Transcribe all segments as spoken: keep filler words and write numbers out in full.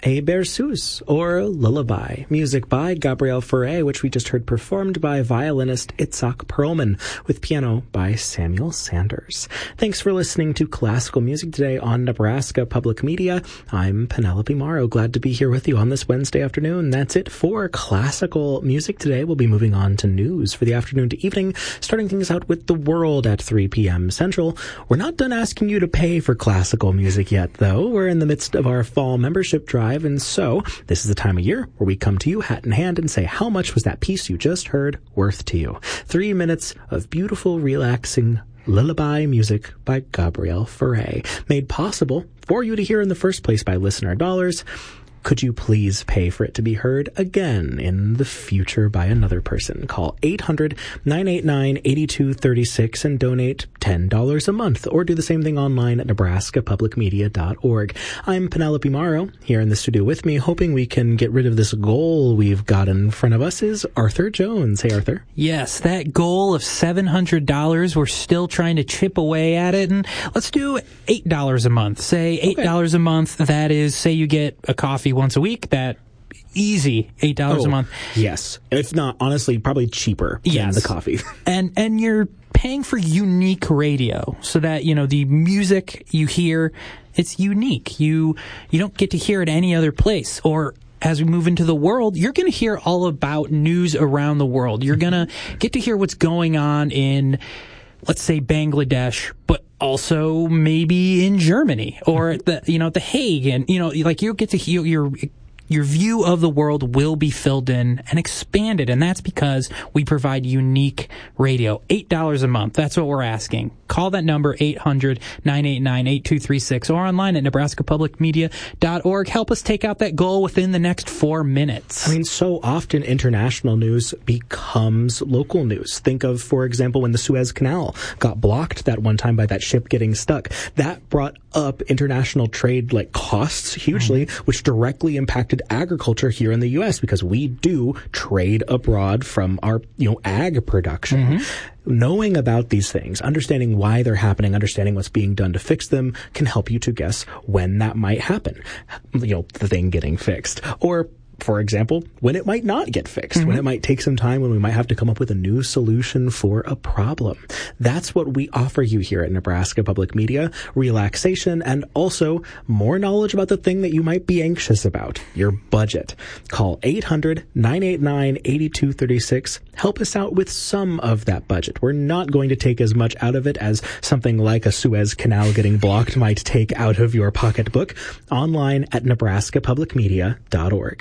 A Berceuse, or Lullaby, music by Gabriel Fauré, which we just heard performed by violinist Itzhak Perlman, with piano by Samuel Sanders. Thanks for listening to Classical Music today on Nebraska Public Media. I'm Penelope Morrow, glad to be here with you on this Wednesday afternoon. That's it for Classical Music today. We'll be moving on to news for the afternoon to evening, starting things out with The World at three p.m. Central. We're not done asking you to pay for classical music yet, though. We're in the midst of our fall membership drive, and so this is the time of year where we come to you hat in hand and say, how much was that piece you just heard worth to you? Three minutes of beautiful, relaxing lullaby music by Gabriel Fauré, made possible for you to hear in the first place by listener dollars. Could you please pay for it to be heard again in the future by another person? Call eight hundred, nine eight nine, eight two three six and donate ten dollars a month, or do the same thing online at nebraska public media dot org. I'm Penelope Morrow, here in the studio with me, hoping we can get rid of this goal we've got in front of us, is Arthur Jones. Hey, Arthur. Yes, that goal of seven hundred dollars, we're still trying to chip away at it, and let's do eight dollars a month. Say eight dollars okay. a month, that is, say you get a coffee once a week, that easy eight dollars oh, a month. Yes. If not, honestly, probably cheaper than yes. the coffee. and and you're paying for unique radio so that, you know, the music you hear, it's unique. You you don't get to hear it any other place. Or as we move into the world, you're going to hear all about news around the world. You're going to get to hear what's going on in, let's say, Bangladesh, but also maybe in Germany or at the, you know, at the Hague, and, you know, like you get to hear your, your view of the world will be filled in and expanded. And that's because we provide unique radio. eight dollars a month. That's what we're asking. Call that number, eight hundred, nine eight nine, eight two three six, or online at nebraska public media dot org. Help us take out that goal within the next four minutes. I mean, so often international news becomes local news. Think of, for example, when the Suez Canal got blocked that one time by that ship getting stuck. That brought up international trade like costs hugely, mm-hmm. which directly impacted agriculture here in the U S because we do trade abroad from our, you know, ag production. Mm-hmm. Knowing about these things, understanding why they're happening, understanding what's being done to fix them can help you to guess when that might happen. You know, the thing getting fixed. Or, for example, when it might not get fixed, mm-hmm. when it might take some time, when we might have to come up with a new solution for a problem. That's what we offer you here at Nebraska Public Media, relaxation and also more knowledge about the thing that you might be anxious about, your budget. Call eight hundred, nine eight nine, eight two three six. Help us out with some of that budget. We're not going to take as much out of it as something like a Suez Canal getting blocked might take out of your pocketbook. Online at nebraska public media dot org.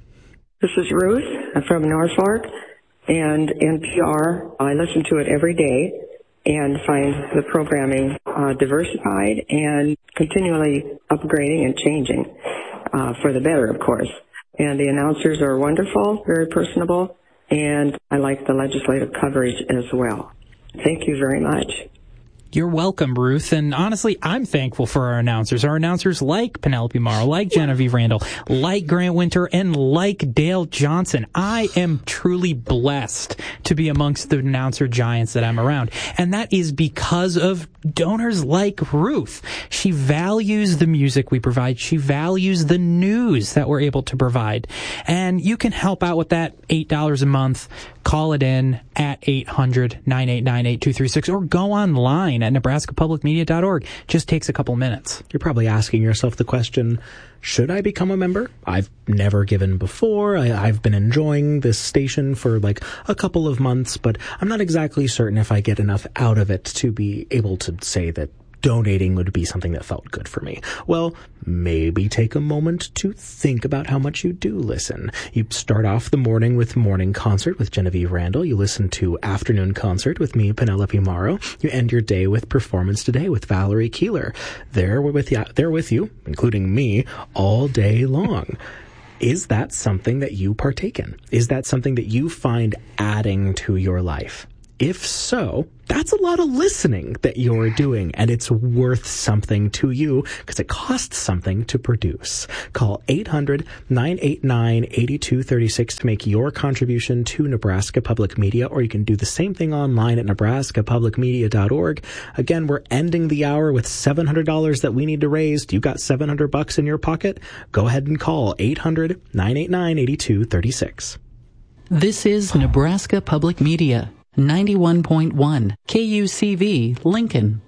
This is Ruth. I'm from Norfolk, and N P R, I listen to it every day and find the programming uh, diversified and continually upgrading and changing uh, for the better, of course. And the announcers are wonderful, very personable, and I like the legislative coverage as well. Thank you very much. You're welcome, Ruth. And honestly, I'm thankful for our announcers. Our announcers like Penelope Morrow, like Genevieve Randall, like Grant Winter, and like Dale Johnson. I am truly blessed to be amongst the announcer giants that I'm around. And that is because of donors like Ruth. She values the music we provide. She values the news that we're able to provide. And you can help out with that eight dollars a month. Call it in at eight hundred, nine eight nine, eight two three six, or go online at nebraska public media dot org. Just takes a couple minutes. You're probably asking yourself the question, should I become a member? I've never given before. I, I've been enjoying this station for like a couple of months, but I'm not exactly certain if I get enough out of it to be able to say that donating would be something that felt good for me. Well, maybe take a moment to think about how much you do listen. You start off the morning with Morning Concert with Genevieve Randall. You listen to Afternoon Concert with me, Penelope Morrow. You end your day with Performance Today with Valerie Keeler. They're with you, they're with you, including me, all day long. Is that something that you partake in? Is that something that you find adding to your life? If so, that's a lot of listening that you're doing, and it's worth something to you because it costs something to produce. Call eight hundred, nine eight nine, eight two three six to make your contribution to Nebraska Public Media, or you can do the same thing online at nebraska public media dot org. Again, we're ending the hour with seven hundred dollars that we need to raise. You got seven hundred bucks in your pocket? Go ahead and call eight hundred, nine eight nine, eight two three six. This is Nebraska Public Media, ninety-one point one K U C V, Lincoln.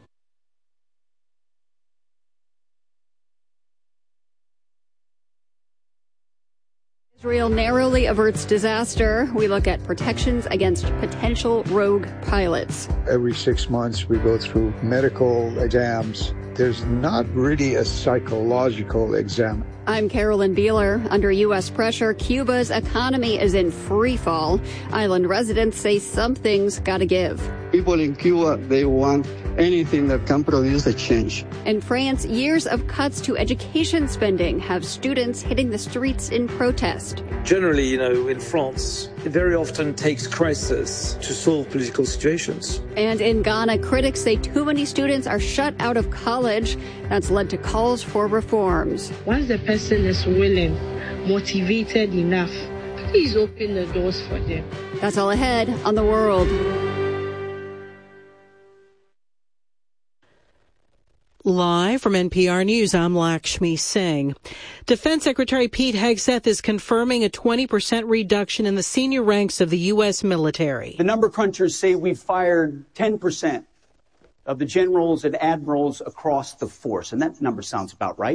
Israel narrowly averts disaster. We look at protections against potential rogue pilots. Every six months we go through medical exams. There's not really a psychological exam. I'm Carolyn Beeler. Under U S pressure, Cuba's economy is in free fall. Island residents say something's got to give. People in Cuba, they want anything that can produce a change. In France, years of cuts to education spending have students hitting the streets in protest. Generally, you know, in France, it very often takes crisis to solve political situations. And in Ghana, critics say too many students are shut out of college. That's led to calls for reforms. Once the person is willing, motivated enough, please open the doors for them. That's all ahead on The World. Live from N P R News, I'm Lakshmi Singh. Defense Secretary Pete Hegseth is confirming a twenty percent reduction in the senior ranks of the U S military. The number crunchers say we've fired ten percent of the generals and admirals across the force, and that number sounds about right.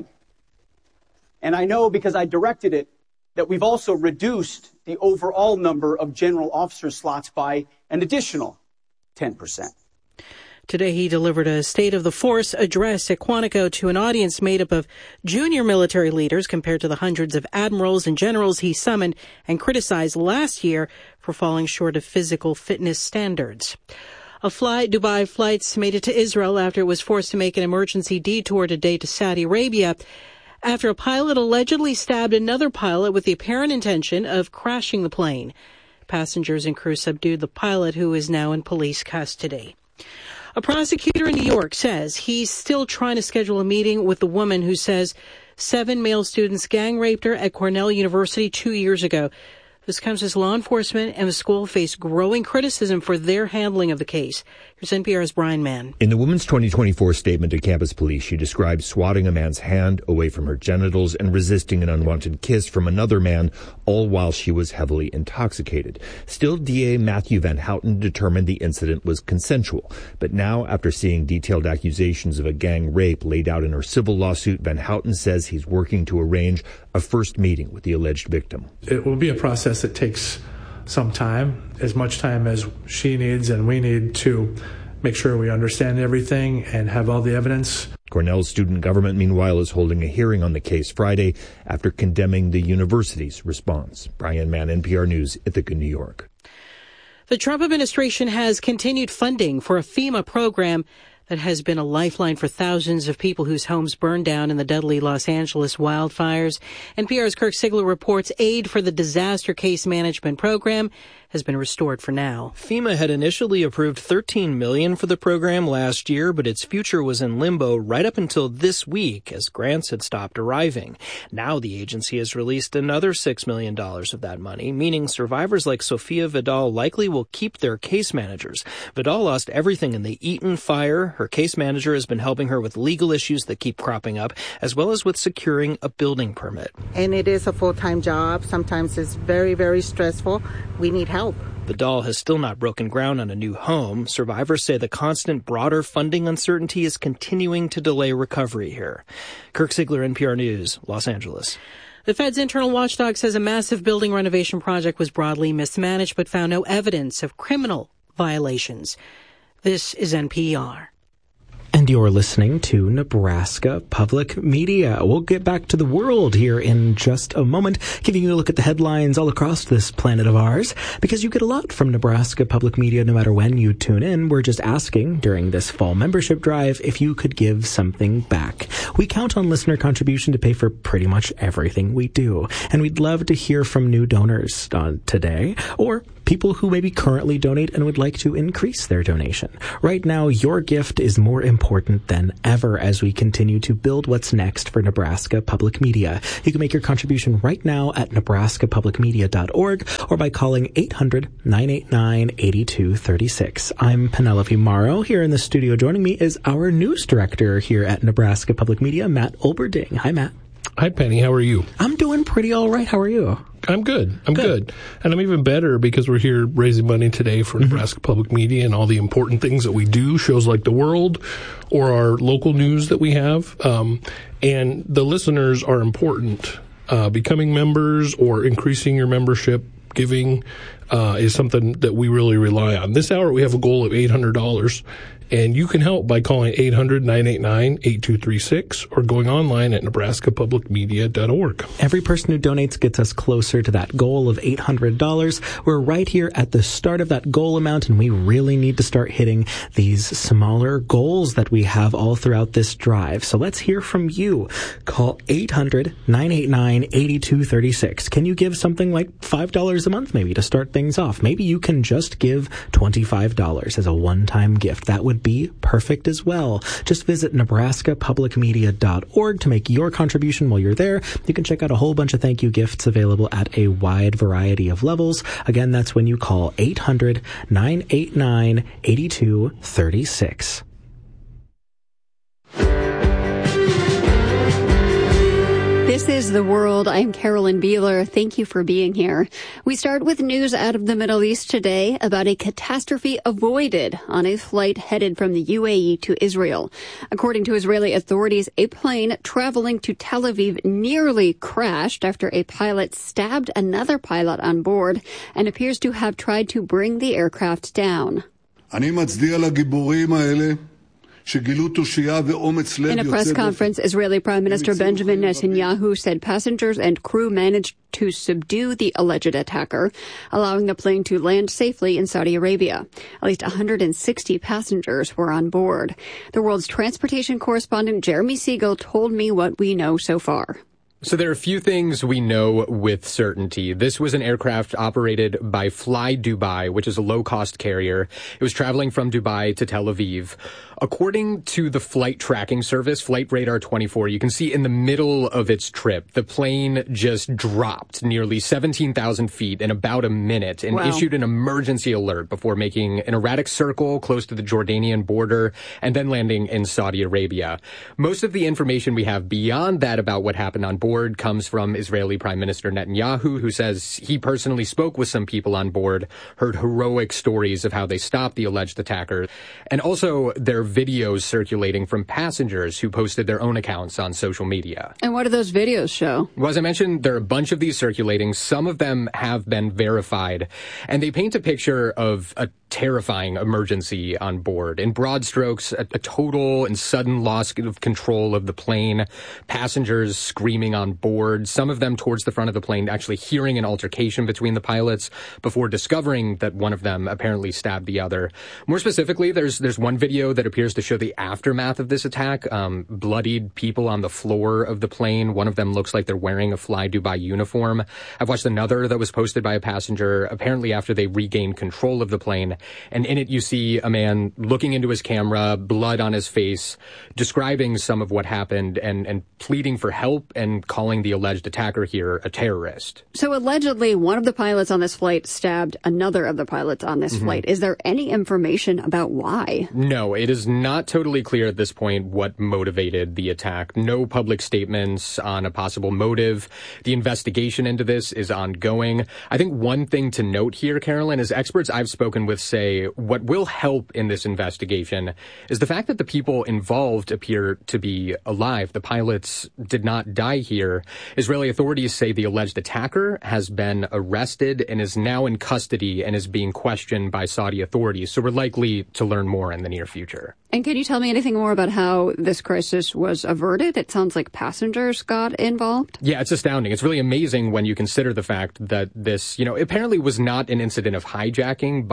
And I know because I directed it that we've also reduced the overall number of general officer slots by an additional ten percent. Today, he delivered a State of the Force address at Quantico to an audience made up of junior military leaders compared to the hundreds of admirals and generals he summoned and criticized last year for falling short of physical fitness standards. A fly, Dubai Flights made it to Israel after it was forced to make an emergency detour today to Saudi Arabia after a pilot allegedly stabbed another pilot with the apparent intention of crashing the plane. Passengers and crew subdued the pilot, who is now in police custody. A prosecutor in New York says he's still trying to schedule a meeting with the woman who says seven male students gang raped her at Cornell University two years ago. This comes as law enforcement and the school face growing criticism for their handling of the case. Here's N P R's Brian Mann. In the woman's twenty twenty-four statement to campus police, she described swatting a man's hand away from her genitals and resisting an unwanted kiss from another man, all while she was heavily intoxicated. Still, D A Matthew Van Houten determined the incident was consensual. But now, after seeing detailed accusations of a gang rape laid out in her civil lawsuit, Van Houten says he's working to arrange a first meeting with the alleged victim. It will be a process that takes some time, as much time as she needs and we need to make sure we understand everything and have all the evidence. Cornell's student government, meanwhile, is holding a hearing on the case Friday after condemning the university's response. Brian Mann, N P R News, Ithaca, New York. The Trump administration has continued funding for a FEMA program that has been a lifeline for thousands of people whose homes burned down in the deadly Los Angeles wildfires. N P R's Kirk Sigler reports aid for the disaster case management program has been restored for now. FEMA had initially approved thirteen million dollars for the program last year, but its future was in limbo right up until this week as grants had stopped arriving. Now the agency has released another six million dollars of that money, meaning survivors like Sophia Vidal likely will keep their case managers. Vidal lost everything in the Eaton fire. Her case manager has been helping her with legal issues that keep cropping up, as well as with securing a building permit. And it is a full-time job. Sometimes it's very, very stressful. We need help. Vidal has still not broken ground on a new home. Survivors say the constant broader funding uncertainty is continuing to delay recovery here. Kirk Sigler, N P R News, Los Angeles. The Fed's internal watchdog says a massive building renovation project was broadly mismanaged but found no evidence of criminal violations. This is N P R. And you're listening to Nebraska Public Media. We'll get back to the world here in just a moment, giving you a look at the headlines all across this planet of ours, because you get a lot from Nebraska Public Media no matter when you tune in. We're just asking during this fall membership drive if you could give something back. We count on listener contribution to pay for pretty much everything we do, and we'd love to hear from new donors uh, today, or people who maybe currently donate and would like to increase their donation. Right now, your gift is more important than ever as we continue to build what's next for Nebraska Public Media. You can make your contribution right now at nebraska public media dot org or by calling eight hundred, nine eight nine, eight two three six. I'm Penelope Morrow. Here in the studio joining me is our news director here at Nebraska Public Media, Matt Olberding. Hi, Matt. Hi, Penny. How are you? I'm doing pretty all right. How are you? I'm good. I'm good. good. And I'm even better because we're here raising money today for mm-hmm. Nebraska Public Media and all the important things that we do, shows like The World or our local news that we have. Um, and the listeners are important. Uh, becoming members or increasing your membership giving uh, is something that we really rely on. This hour, we have a goal of eight hundred dollars. And you can help by calling eight hundred, nine eight nine, eight two three six or going online at nebraska public media dot org. Every person who donates gets us closer to that goal of eight hundred dollars. We're right here at the start of that goal amount, and we really need to start hitting these smaller goals that we have all throughout this drive. So let's hear from you. Call eight hundred, nine eight nine, eight two three six. Can you give something like five dollars a month maybe to start things off? Maybe you can just give twenty-five dollars as a one-time gift. That would be perfect as well. Just visit nebraska public media dot org to make your contribution. While you're there, you can check out a whole bunch of thank you gifts available at a wide variety of levels. Again, that's when you call eight hundred, nine eight nine, eight two three six. This is The World. I'm Carolyn Beeler. Thank you for being here. We start with news out of the Middle East today about a catastrophe avoided on a flight headed from the U A E to Israel. According to Israeli authorities, a plane traveling to Tel Aviv nearly crashed after a pilot stabbed another pilot on board and appears to have tried to bring the aircraft down. אני מצדיע לגיבורים האלה. In a press conference, Israeli Prime Minister Benjamin Netanyahu said passengers and crew managed to subdue the alleged attacker, allowing the plane to land safely in Saudi Arabia. At least one hundred sixty passengers were on board. The world's transportation correspondent Jeremy Siegel told me what we know so far. So there are a few things we know with certainty. This was an aircraft operated by Fly Dubai, which is a low-cost carrier. It was traveling from Dubai to Tel Aviv. According to the flight tracking service, Flight Radar twenty-four, you can see in the middle of its trip, the plane just dropped nearly seventeen thousand feet in about a minute and wow. issued an emergency alert before making an erratic circle close to the Jordanian border and then landing in Saudi Arabia. Most of the information we have beyond that about what happened on board comes from Israeli Prime Minister Netanyahu, who says he personally spoke with some people on board, heard heroic stories of how they stopped the alleged attacker, and also there are videos circulating from passengers who posted their own accounts on social media. And what do those videos show? Well, as I mentioned, there are a bunch of these circulating. Some of them have been verified, and they paint a picture of a terrifying emergency on board. In broad strokes, a, a total and sudden loss of control of the plane, passengers screaming on board, some of them towards the front of the plane actually hearing an altercation between the pilots before discovering that one of them apparently stabbed the other. More specifically, there's there's one video that appears to show the aftermath of this attack, um, bloodied people on the floor of the plane. One of them looks like they're wearing a Fly Dubai uniform. I've watched another that was posted by a passenger, apparently after they regained control of the plane. And in it, you see a man looking into his camera, blood on his face, describing some of what happened and, and pleading for help and calling the alleged attacker here a terrorist. So allegedly, one of the pilots on this flight stabbed another of the pilots on this mm-hmm. flight. Is there any information about why? No, it is not totally clear at this point what motivated the attack. No public statements on a possible motive. The investigation into this is ongoing. I think one thing to note here, Carolyn, is experts I've spoken with say what will help in this investigation is the fact that the people involved appear to be alive. The pilots did not die here. Israeli authorities say the alleged attacker has been arrested and is now in custody and is being questioned by Saudi authorities. So we're likely to learn more in the near future. And can you tell me anything more about how this crisis was averted? It sounds like passengers got involved. Yeah, it's astounding. It's really amazing when you consider the fact that this, you know, apparently was not an incident of hijacking by someone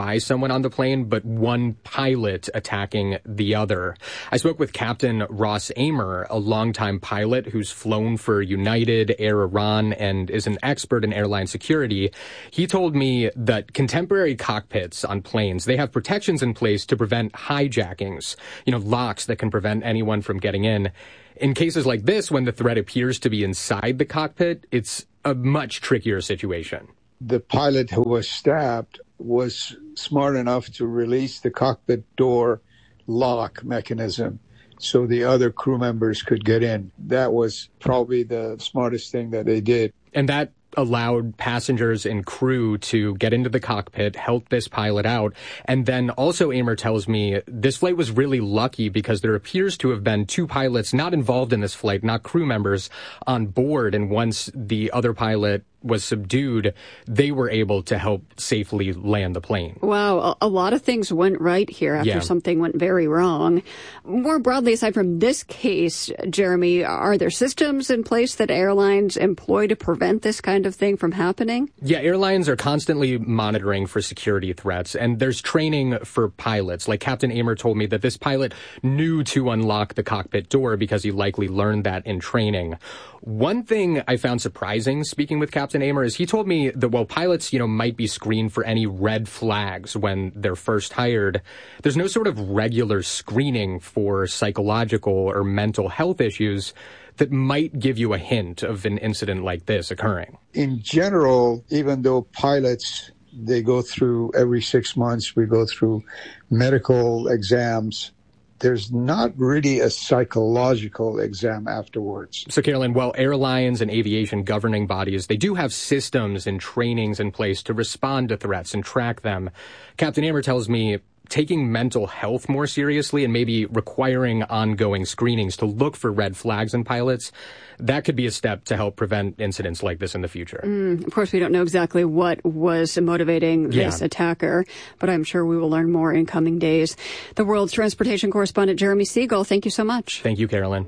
someone on the plane, but one pilot attacking the other. I spoke with Captain Ross Amer, a longtime pilot who's flown for United, Air Iran, and is an expert in airline security. He told me that contemporary cockpits on planes, they have protections in place to prevent hijackings, you know, locks that can prevent anyone from getting in. In cases like this, when the threat appears to be inside the cockpit, it's a much trickier situation. The pilot who was stabbed was smart enough to release the cockpit door lock mechanism so the other crew members could get in. That was probably the smartest thing that they did. And that allowed passengers and crew to get into the cockpit, help this pilot out. And then also Amer tells me this flight was really lucky because there appears to have been two pilots not involved in this flight, not crew members, on board. And once the other pilot was subdued, they were able to help safely land the plane. Wow, a, a lot of things went right here after yeah. something went very wrong. More broadly, aside from this case, Jeremy, are there systems in place that airlines employ to prevent this kind of thing from happening? Yeah, airlines are constantly monitoring for security threats, and there's training for pilots. Like Captain Amer told me that this pilot knew to unlock the cockpit door because he likely learned that in training. One thing I found surprising, speaking with Captain Amer, is he told me that while pilots, you know, might be screened for any red flags when they're first hired, there's no sort of regular screening for psychological or mental health issues that might give you a hint of an incident like this occurring. In general, even though pilots, they go through every six months, we go through medical exams, there's not really a psychological exam afterwards. So, Carolyn, while airlines and aviation governing bodies, they do have systems and trainings in place to respond to threats and track them, Captain Amer tells me taking mental health more seriously and maybe requiring ongoing screenings to look for red flags in pilots, that could be a step to help prevent incidents like this in the future. Mm, of course, we don't know exactly what was motivating this yeah. attacker, but I'm sure we will learn more in coming days. The world's transportation correspondent Jeremy Siegel, thank you so much. Thank you, Carolyn.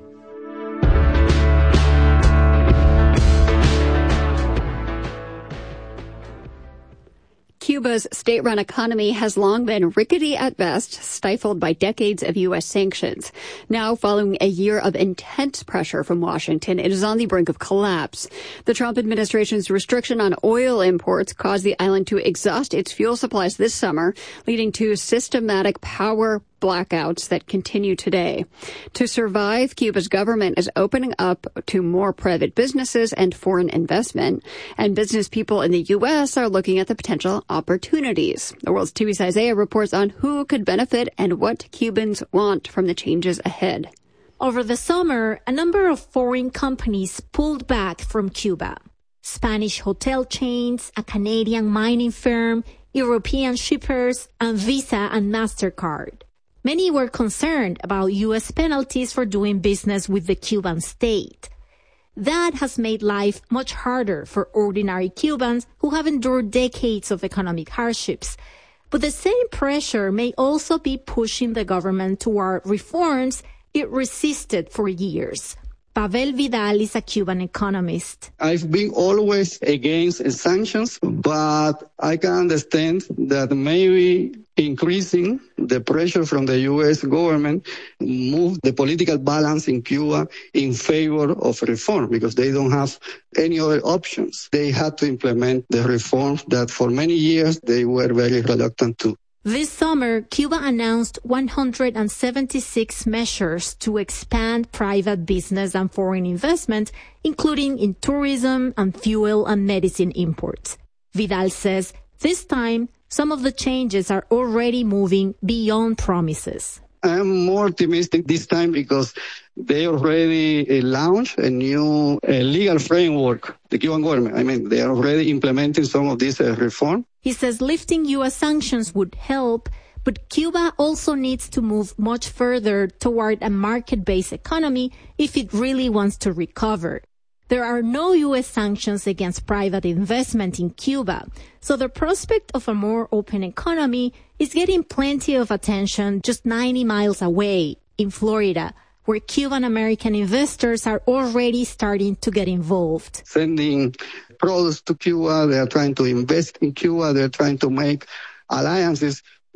Cuba's state-run economy has long been rickety at best, stifled by decades of U S sanctions. Now, following a year of intense pressure from Washington, it is on the brink of collapse. The Trump administration's restriction on oil imports caused the island to exhaust its fuel supplies this summer, leading to systematic power blackouts that continue today. To survive, Cuba's government is opening up to more private businesses and foreign investment, and business people in the U S are looking at the potential opportunities. The World's T V's Isaiah reports on who could benefit and what Cubans want from the changes ahead. Over the summer, a number of foreign companies pulled back from Cuba. Spanish hotel chains, a Canadian mining firm, European shippers, and Visa and MasterCard. Many were concerned about U S penalties for doing business with the Cuban state. That has made life much harder for ordinary Cubans who have endured decades of economic hardships. But the same pressure may also be pushing the government toward reforms it resisted for years. Pavel Vidal is a Cuban economist. I've been always against sanctions, but I can understand that maybe increasing the pressure from the U S government moved the political balance in Cuba in favor of reform because they don't have any other options. They had to implement the reforms that for many years they were very reluctant to. This summer, Cuba announced one hundred seventy-six measures to expand private business and foreign investment, including in tourism and fuel and medicine imports. Vidal says this time, some of the changes are already moving beyond promises. I am more optimistic this time because they already uh, launched a new uh, legal framework, the Cuban government. I mean, they are already implementing some of these uh, reform. He says lifting U S sanctions would help, but Cuba also needs to move much further toward a market-based economy if it really wants to recover. There are no U S sanctions against private investment in Cuba, so the prospect of a more open economy is getting plenty of attention just ninety miles away in Florida, where Cuban-American investors are already starting to get involved. Sending products to Cuba, they are trying to invest in Cuba, they're trying to make alliances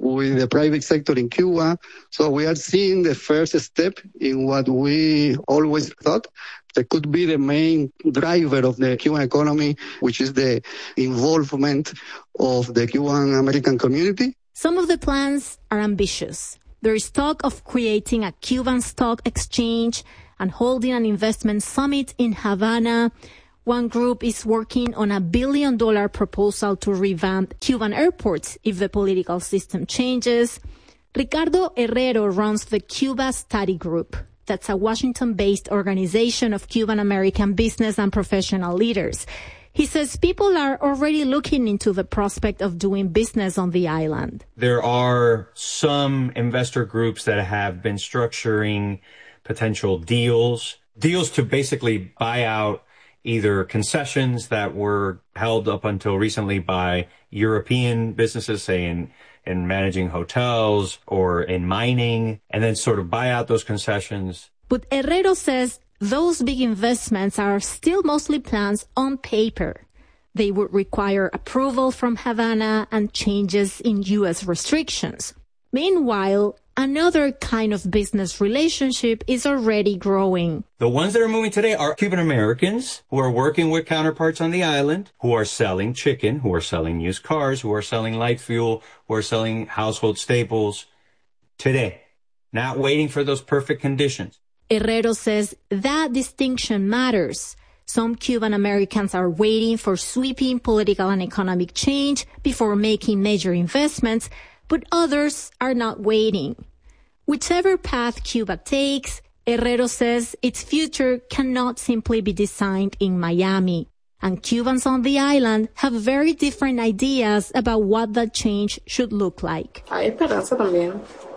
with the private sector in Cuba. So we are seeing the first step in what we always thought that could be the main driver of the Cuban economy, which is the involvement of the Cuban American community. Some of the plans are ambitious. There is talk of creating a Cuban stock exchange and holding an investment summit in Havana. One group is working on a billion dollar proposal to revamp Cuban airports if the political system changes. Ricardo Herrero runs the Cuba Study Group. That's a Washington-based organization of Cuban American business and professional leaders. He says people are already looking into the prospect of doing business on the island. There are some investor groups that have been structuring potential deals, deals to basically buy out either concessions that were held up until recently by European businesses, say in, in managing hotels or in mining, and then sort of buy out those concessions. But Herrero says those big investments are still mostly plans on paper. They would require approval from Havana and changes in U S restrictions. Meanwhile, another kind of business relationship is already growing. The ones that are moving today are Cuban Americans who are working with counterparts on the island, who are selling chicken, who are selling used cars, who are selling light fuel, who are selling household staples today, not waiting for those perfect conditions. Herrero says that distinction matters. Some Cuban Americans are waiting for sweeping political and economic change before making major investments, but others are not waiting. Whichever path Cuba takes, Herrero says its future cannot simply be designed in Miami. And Cubans on the island have very different ideas about what that change should look like. Hay esperanza también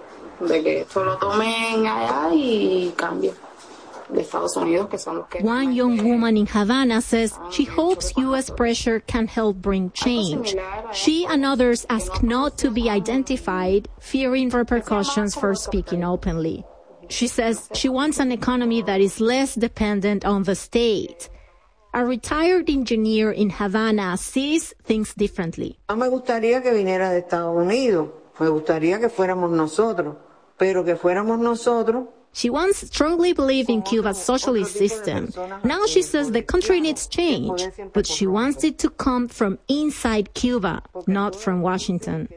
de que esto lo tomen allá y cambie. One young woman in Havana says she hopes U S pressure can help bring change. She and others ask not to be identified, fearing repercussions for speaking openly. She says she wants an economy that is less dependent on the state. A retired engineer in Havana sees things differently. No me gustaría que viniera de Estados Unidos. Me gustaría que fuéramos nosotros, pero que fuéramos nosotros. She once strongly believed in Cuba's socialist system. Now she says the country needs change, but she wants it to come from inside Cuba, not from Washington.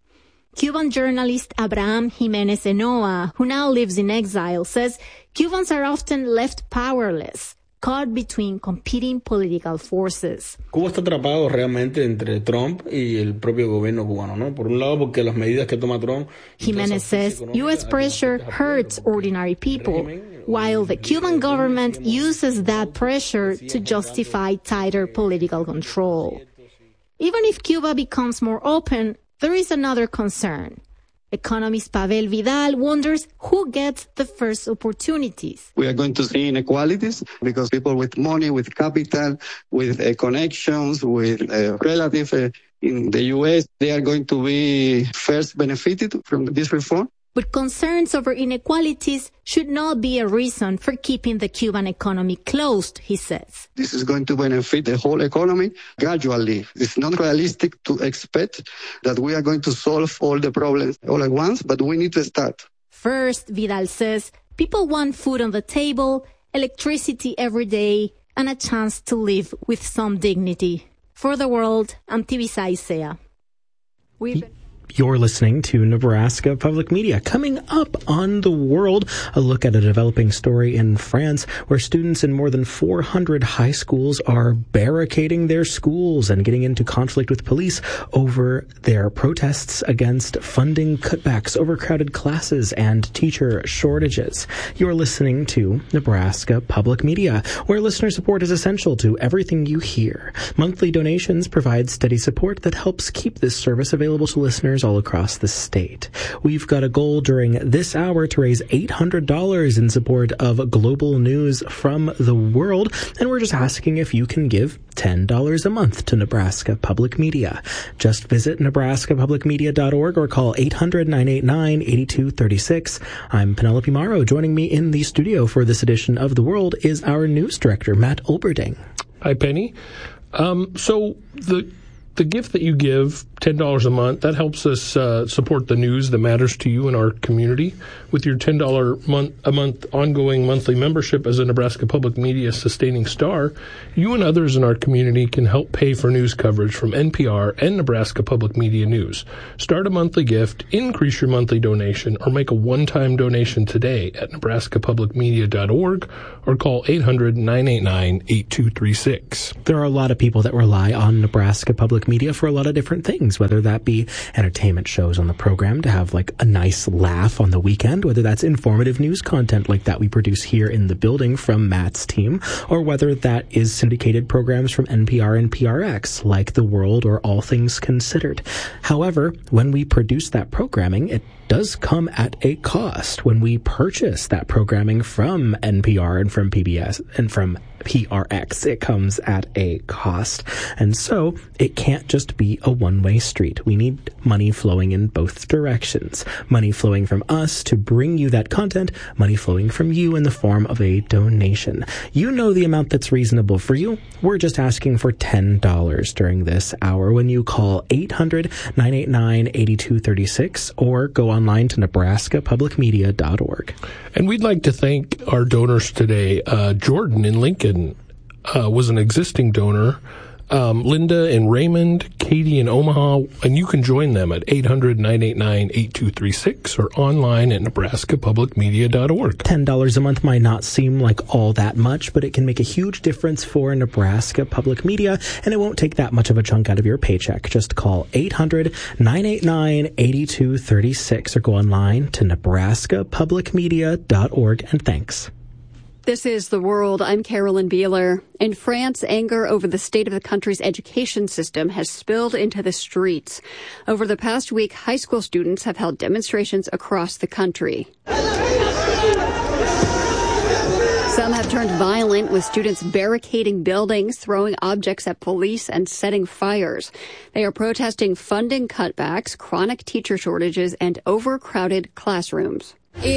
Cuban journalist Abraham Jimenez Enoa, who now lives in exile, says Cubans are often left powerless, caught between competing political forces. Cuba está atrapado realmente entre Trump y el propio gobierno cubano, ¿no? Por un lado, porque las medidas que toma Trump. Jimenez says U S pressure hurts ordinary people, while the Cuban government uses that pressure to justify tighter political control. Even if Cuba becomes more open, there is another concern. Economist Pavel Vidal wonders who gets the first opportunities. We are going to see inequalities because people with money, with capital, with uh, connections, with uh, relatives uh, in the U S, they are going to be first benefited from this reform. But concerns over inequalities should not be a reason for keeping the Cuban economy closed, he says. This is going to benefit the whole economy gradually. It's not realistic to expect that we are going to solve all the problems all at once, but we need to start. First, Vidal says, people want food on the table, electricity every day, and a chance to live with some dignity. For the World, I'm Tibisa Isea. We've been- You're listening to Nebraska Public Media. Coming up on The World, a look at a developing story in France where students in more than four hundred high schools are barricading their schools and getting into conflict with police over their protests against funding cutbacks, overcrowded classes, and teacher shortages. You're listening to Nebraska Public Media, where listener support is essential to everything you hear. Monthly donations provide steady support that helps keep this service available to listeners all across the state. We've got a goal during this hour to raise eight hundred dollars in support of global news from the world, and we're just asking if you can give ten dollars a month to Nebraska Public Media. Just visit nebraska public media dot org or call eight hundred, nine eight nine, eight two three six. I'm Penelope Morrow. Joining me in the studio for this edition of The World is our news director, Matt Olberding. Hi, Penny. Um, so the the gift that you give, ten dollars a month, that helps us uh, support the news that matters to you in our community. With your ten dollars month, a month ongoing monthly membership as a Nebraska Public Media Sustaining Star, you and others in our community can help pay for news coverage from N P R and Nebraska Public Media News. Start a monthly gift, increase your monthly donation, or make a one-time donation today at nebraska public media dot org or call eight hundred, nine eight nine, eight two three six. There are a lot of people that rely on Nebraska Public Media for a lot of different things, whether that be entertainment shows on the program to have like a nice laugh on the weekend, whether that's informative news content like that we produce here in the building from Matt's team, or whether that is syndicated programs from N P R and P R X like The World or All Things Considered. However, when we produce that programming, it does come at a cost. When we purchase that programming from N P R and from P B S and from P R X, it comes at a cost. And so it can't just be a one-way street. We need money flowing in both directions. Money flowing from us to bring you that content, money flowing from you in the form of a donation. You know the amount that's reasonable for you. We're just asking for ten dollars during this hour when you call eight hundred, nine eight nine, eight two three six or go online to nebraska public media dot org. And we'd like to thank our donors today. Uh, Jordan in Lincoln uh, was an existing donor. Um, Linda in Raymond, Katie in Omaha, and you can join them at eight hundred, nine eight nine, eight two three six or online at nebraska public media dot org. ten dollars a month might not seem like all that much, but it can make a huge difference for Nebraska Public Media, and it won't take that much of a chunk out of your paycheck. Just call eight hundred, nine eight nine, eight two three six or go online to nebraska public media dot org, and thanks. This is The World. I'm Carolyn Beeler. In France, anger over the state of the country's education system has spilled into the streets. Over the past week, high school students have held demonstrations across the country. Some have turned violent, with students barricading buildings, throwing objects at police, and setting fires. They are protesting funding cutbacks, chronic teacher shortages, and overcrowded classrooms. In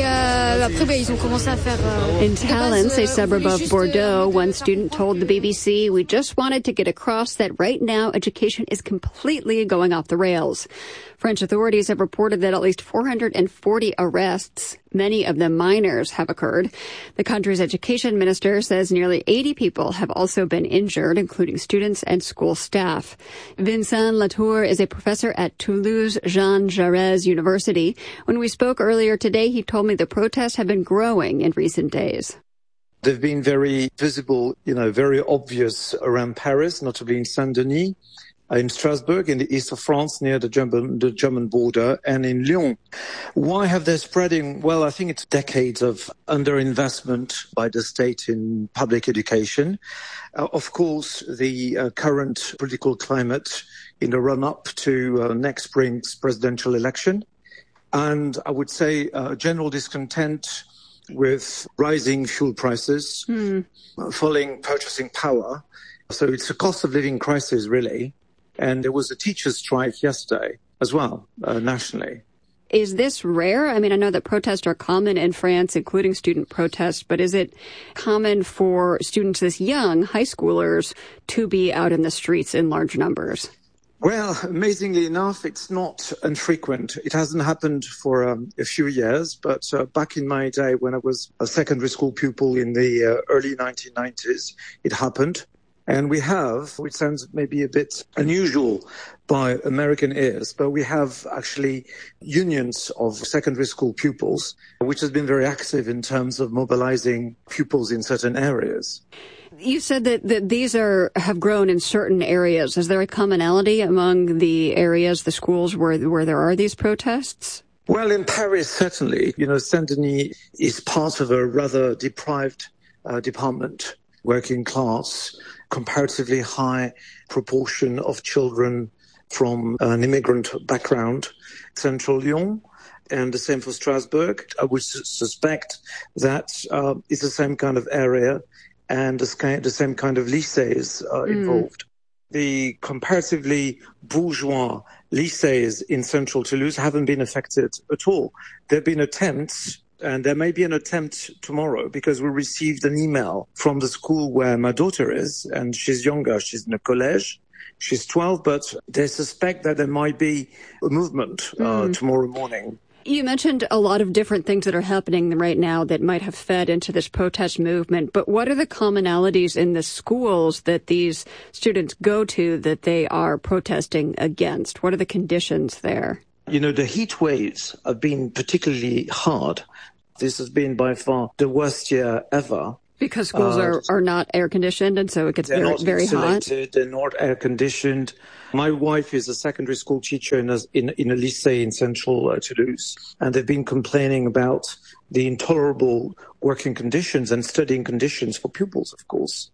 Talence, a suburb of Bordeaux, one student told the B B C, "We just wanted to get across that right now education is completely going off the rails." French authorities have reported that at least four hundred forty arrests, many of them minors, have occurred. The country's education minister says nearly eighty people have also been injured, including students and school staff. Vincent Latour is a professor at Toulouse Jean Jaurès University. When we spoke earlier today, he told me the protests have been growing in recent days. They've been very visible, you know, very obvious around Paris, notably in Saint-Denis, in Strasbourg, in the east of France, near the German, the German border, and in Lyon. Why have they spreading? Well, I think it's decades of underinvestment by the state in public education. Uh, of course, the uh, current political climate in the run-up to uh, next spring's presidential election. And I would say uh, general discontent with rising fuel prices, mm. falling purchasing power. So it's a cost of living crisis, really. And there was a teachers' strike yesterday as well, uh, nationally. Is this rare? I mean, I know that protests are common in France, including student protests, but is it common for students this young, high schoolers, to be out in the streets in large numbers? Well, amazingly enough, it's not infrequent. It hasn't happened for um, a few years, but uh, back in my day when I was a secondary school pupil in the uh, early nineteen nineties, it happened. And we have, which sounds maybe a bit unusual by American ears, but we have actually unions of secondary school pupils, which has been very active in terms of mobilizing pupils in certain areas. You said that, that these are have grown in certain areas. Is there a commonality among the areas, the schools where where there are these protests? Well, in Paris, certainly. You know, Saint-Denis is part of a rather deprived uh, department, working class, comparatively high proportion of children from an immigrant background, central Lyon, and the same for Strasbourg. I would su- suspect that uh, it's the same kind of area and the, the same kind of lycées uh, mm. involved. The comparatively bourgeois lycées in central Toulouse haven't been affected at all. There have been attempts, and there may be an attempt tomorrow, because we received an email from the school where my daughter is, and she's younger, she's in a college, She's twelve, but they suspect that there might be a movement uh, mm. tomorrow morning. You mentioned a lot of different things that are happening right now that might have fed into this protest movement, but what are the commonalities in the schools that these students go to that they are protesting against? What are the conditions there? You know, the heat waves have been particularly hard. This has been by far the worst year ever. Because schools uh, are, are not air-conditioned, and so it gets very, very hot? They're not air-conditioned. My wife is a secondary school teacher in a, in, in a lycée in central uh, Toulouse, and they've been complaining about the intolerable working conditions and studying conditions for pupils, of course.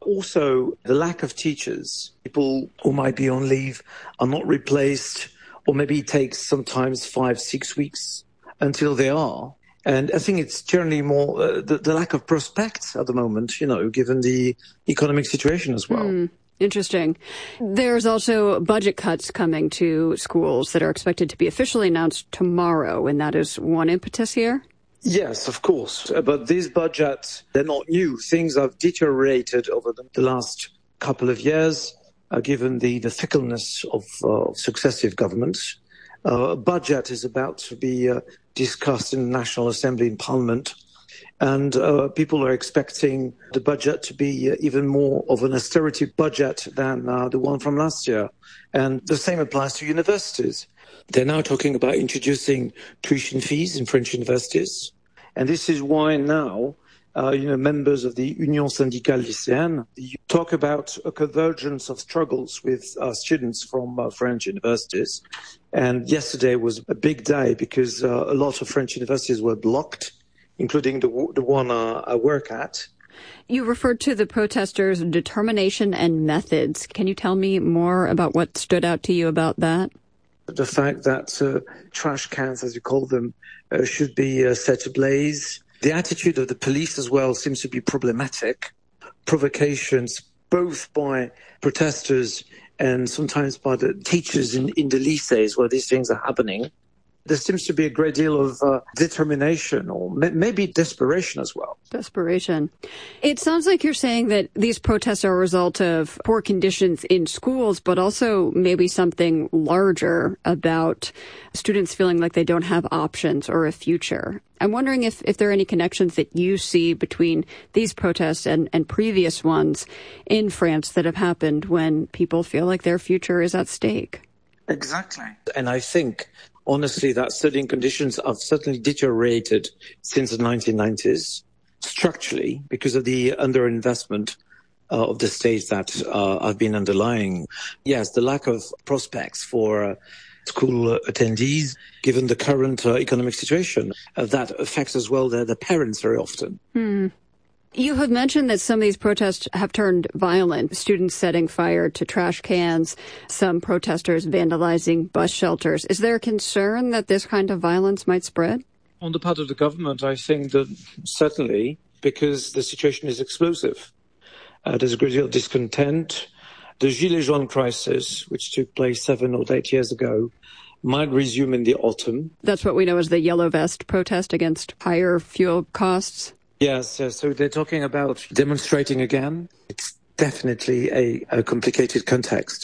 Also, the lack of teachers. People who might be on leave are not replaced, or maybe it takes sometimes five, six weeks until they are. And I think it's generally more uh, the, the lack of prospects at the moment, you know, given the economic situation as well. Mm, interesting. There's also budget cuts coming to schools that are expected to be officially announced tomorrow, and that is one impetus here? Yes, of course. But these budgets, they're not new. Things have deteriorated over the, the last couple of years, uh, given the, the fickleness of uh, successive governments. Uh, a budget is about to be uh, discussed in the National Assembly in Parliament, and uh, people are expecting the budget to be uh, even more of an austerity budget than uh, the one from last year. And the same applies to universities. They're now talking about introducing tuition fees in French universities, and this is why now Uh, you know, members of the Union Syndicale Lycéenne talk about a convergence of struggles with uh, students from uh, French universities. And yesterday was a big day because uh, a lot of French universities were blocked, including the, the one uh, I work at. You referred to the protesters' determination and methods. Can you tell me more about what stood out to you about that? The fact that uh, trash cans, as you call them, uh, should be uh, set ablaze. The attitude of the police as well seems to be problematic. Provocations, both by protesters and sometimes by the teachers in, in the lycées where these things are happening. There seems to be a great deal of uh, determination or may- maybe desperation as well. Desperation. It sounds like you're saying that these protests are a result of poor conditions in schools, but also maybe something larger about students feeling like they don't have options or a future. I'm wondering if, if there are any connections that you see between these protests and, and previous ones in France that have happened when people feel like their future is at stake. Exactly. And I think, honestly, that studying conditions have certainly deteriorated since the nineteen nineties, structurally, because of the underinvestment uh, of the states that uh, have been underlying. Yes, the lack of prospects for uh, school attendees, given the current uh, economic situation, uh, that affects as well the, the parents very often. Hmm. You have mentioned that some of these protests have turned violent, students setting fire to trash cans, some protesters vandalizing bus shelters. Is there a concern that this kind of violence might spread? On the part of the government, I think that certainly, because the situation is explosive. Uh, there's a great deal of discontent. The Gilets jaunes crisis, which took place seven or eight years ago, might resume in the autumn. That's what we know as the Yellow Vest protest against higher fuel costs? Yes, yes, so they're talking about demonstrating again. It's definitely a, a complicated context.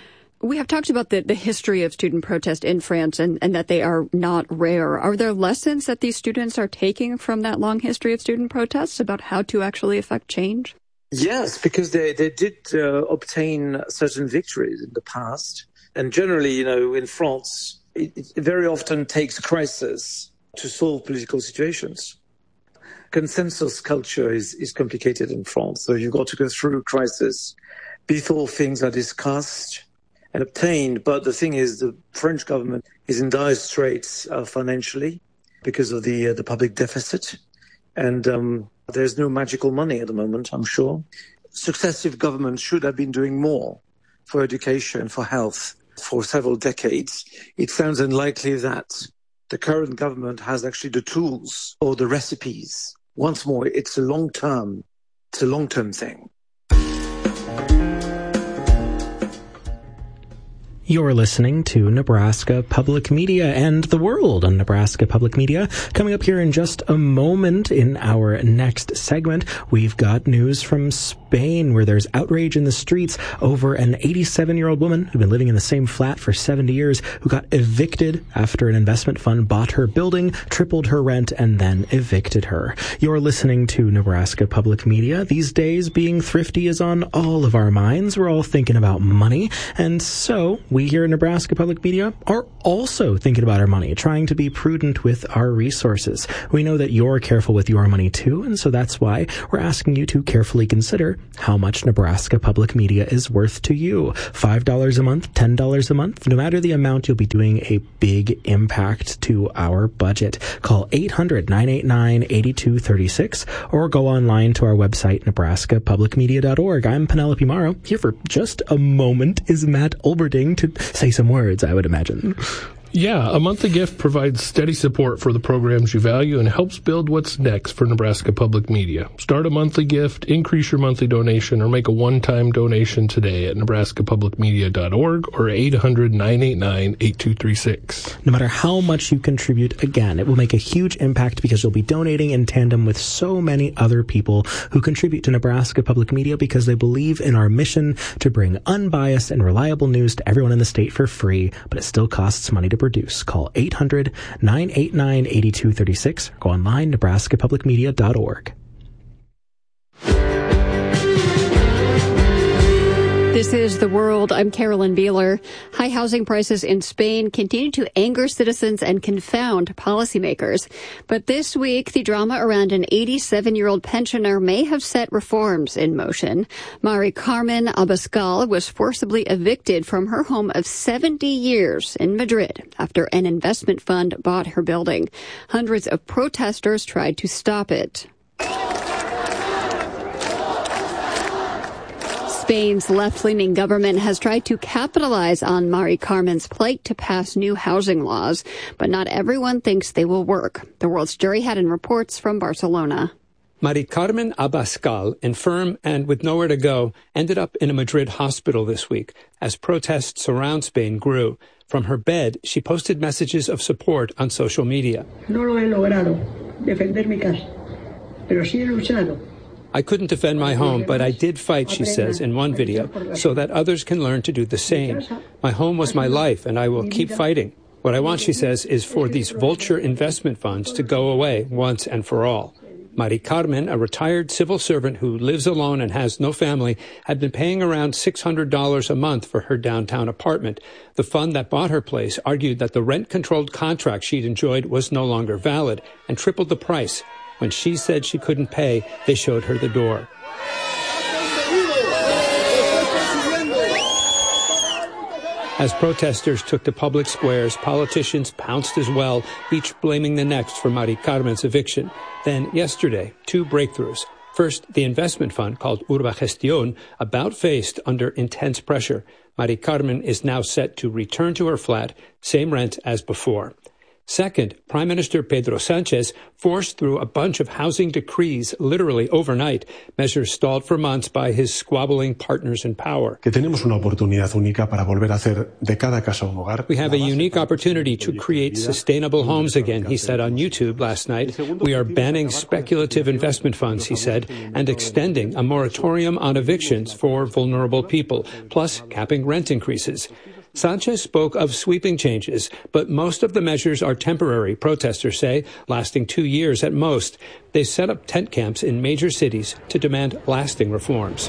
We have talked about the, the history of student protest in France and, and that they are not rare. Are there lessons that these students are taking from that long history of student protests about how to actually affect change? Yes, because they, they did uh, obtain certain victories in the past. And generally, you know, in France, it, it very often takes crisis to solve political situations. Consensus culture is, is complicated in France. So you've got to go through crisis before things are discussed and obtained. But the thing is, the French government is in dire straits uh, financially because of the uh, the public deficit. And um, there's no magical money at the moment, I'm sure. Successive governments should have been doing more for education, for health, for several decades. It sounds unlikely that the current government has actually the tools or the recipes. Once more, it's a long-term, it's a long-term thing. You're listening to Nebraska Public Media and the World on Nebraska Public Media. Coming up here in just a moment in our next segment, we've got news from Spain where there's outrage in the streets over an eighty-seven-year-old woman who'd been living in the same flat for seventy years who got evicted after an investment fund bought her building, tripled her rent, and then evicted her. You're listening to Nebraska Public Media. These days, being thrifty is on all of our minds. We're all thinking about money, and so we here at Nebraska Public Media are also thinking about our money, trying to be prudent with our resources. We know that you're careful with your money too, and so that's why we're asking you to carefully consider how much Nebraska Public Media is worth to you. five dollars a month, ten dollars a month, no matter the amount, you'll be doing a big impact to our budget. Call eight hundred, nine eight nine, eight two three six or go online to our website, nebraska public media dot org. I'm Penelope Morrow. Here for just a moment is Matt Olberding to say some words, I would imagine. Yeah, a monthly gift provides steady support for the programs you value and helps build what's next for Nebraska Public Media. Start a monthly gift, increase your monthly donation, or make a one-time donation today at nebraska public media dot org or eight hundred, nine eight nine, eight two three six. No matter how much you contribute, again, it will make a huge impact because you'll be donating in tandem with so many other people who contribute to Nebraska Public Media because they believe in our mission to bring unbiased and reliable news to everyone in the state for free, but it still costs money to produce. Call eight hundred, nine eight nine, eight two three six. Go online, nebraska public media dot org. This is The World. I'm Carolyn Beeler. High housing prices in Spain continue to anger citizens and confound policymakers. But this week, the drama around an eighty-seven-year-old pensioner may have set reforms in motion. Mari Carmen Abascal was forcibly evicted from her home of seventy years in Madrid after an investment fund bought her building. Hundreds of protesters tried to stop it. Spain's left-leaning government has tried to capitalize on Mari Carmen's plight to pass new housing laws, but not everyone thinks they will work. The World's Jerry Haddon reports from Barcelona. Mari Carmen Abascal, infirm and with nowhere to go, ended up in a Madrid hospital this week as protests around Spain grew. From her bed, she posted messages of support on social media. No lo he logrado defender mi casa, pero sí he luchado. I couldn't defend my home, but I did fight, she says in one video, so that others can learn to do the same. My home was my life, and I will keep fighting. What I want, she says, is for these vulture investment funds to go away once and for all. Mari Carmen, a retired civil servant who lives alone and has no family, had been paying around six hundred dollars a month for her downtown apartment. The fund that bought her place argued that the rent-controlled contract she'd enjoyed was no longer valid and tripled the price. When she said she couldn't pay, they showed her the door. As protesters took to public squares, politicians pounced as well, each blaming the next for Mari Carmen's eviction. Then, yesterday, two breakthroughs. First, the investment fund called Urbagestión about faced under intense pressure. Mari Carmen is now set to return to her flat, same rent as before. Second, Prime Minister Pedro Sánchez forced through a bunch of housing decrees literally overnight, measures stalled for months by his squabbling partners in power. We have a unique opportunity to create sustainable homes again, he said on YouTube last night. We are banning speculative investment funds, he said, and extending a moratorium on evictions for vulnerable people, plus capping rent increases. Sánchez spoke of sweeping changes, but most of the measures are temporary, protesters say, lasting two years at most. They set up tent camps in major cities to demand lasting reforms.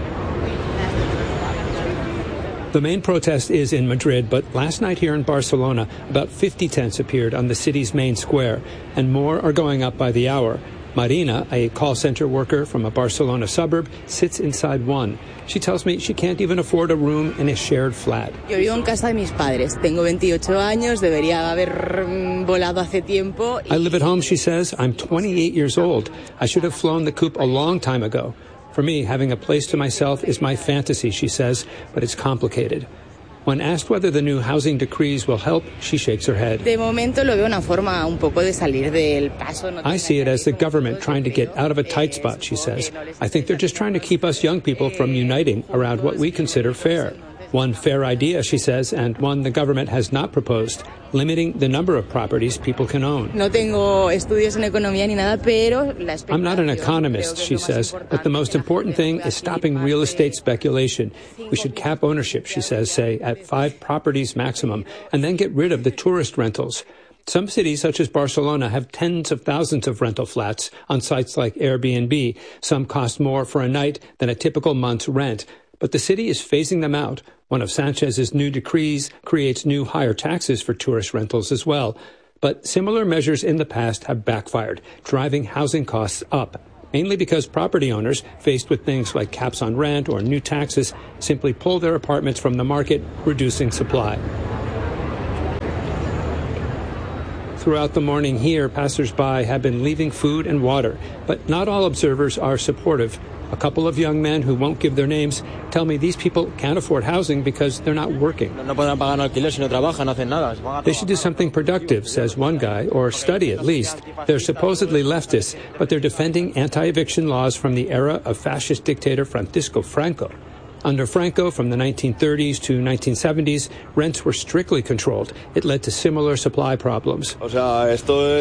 The main protest is in Madrid, but last night here in Barcelona, about fifty tents appeared on the city's main square, and more are going up by the hour. Marina, a call center worker from a Barcelona suburb, sits inside one. She tells me she can't even afford a room in a shared flat. Yo vivo en casa de mis padres. Tengo veintiocho años, debería haber volado hace tiempo. I live at home, she says. I'm twenty-eight years old. I should have flown the coop a long time ago. For me, having a place to myself is my fantasy, she says, but it's complicated. When asked whether the new housing decrees will help, she shakes her head. De momento lo veo una forma un poco de salir del paso. I see it as the government trying to get out of a tight spot, she says. I think they're just trying to keep us young people from uniting around what we consider fair. One fair idea, she says, and one the government has not proposed, limiting the number of properties people can own. No tengo estudios en economía ni nada, pero la I'm not an economist, she says, but the most important thing is stopping real estate speculation. We should cap ownership, she says, say, at five properties maximum, and then get rid of the tourist rentals. Some cities, such as Barcelona, have tens of thousands of rental flats on sites like Airbnb. Some cost more for a night than a typical month's rent. But the city is phasing them out. One of Sanchez's new decrees creates new higher taxes for tourist rentals as well. But similar measures in the past have backfired, driving housing costs up, mainly because property owners, faced with things like caps on rent or new taxes, simply pull their apartments from the market, reducing supply. Throughout the morning here, passers-by have been leaving food and water, but not all observers are supportive. A couple of young men who won't give their names tell me these people can't afford housing because they're not working. They should do something productive, says one guy, or study at least. They're supposedly leftists, but they're defending anti-eviction laws from the era of fascist dictator Francisco Franco. Under Franco, from the nineteen thirties to nineteen seventies, rents were strictly controlled. It led to similar supply problems. It's all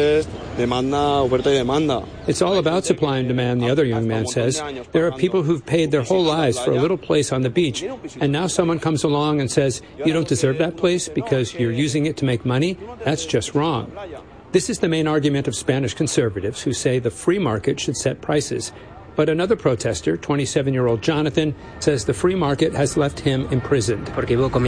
about supply and demand, the other young man says. There are people who've paid their whole lives for a little place on the beach, and now someone comes along and says, you don't deserve that place because you're using it to make money? That's just wrong. This is the main argument of Spanish conservatives who say the free market should set prices. But another protester, twenty-seven-year-old Jonathan, says the free market has left him imprisoned. I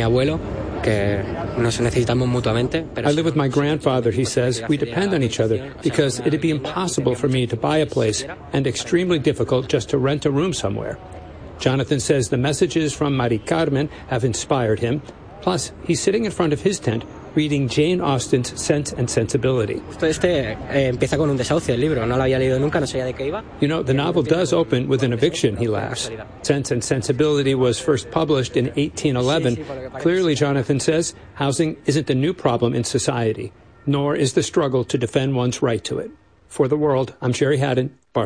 live with my grandfather, he says. We depend on each other because it'd be impossible for me to buy a place and extremely difficult just to rent a room somewhere. Jonathan says the messages from Mari Carmen have inspired him. Plus, he's sitting in front of his tent reading Jane Austen's Sense and Sensibility. You know, the novel does open with an eviction, he laughs. Sense and Sensibility was first published in eighteen eleven. Clearly, Jonathan says, housing isn't a new problem in society, nor is the struggle to defend one's right to it. For The World, I'm Jerry Haddon.